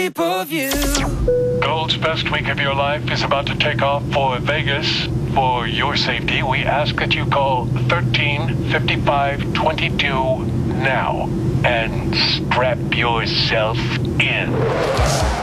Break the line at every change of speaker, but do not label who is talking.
shape of you.
Gold's best week of your life is about to take off for Vegas. For your safety, we ask that you call 135522 now and strap yourself in.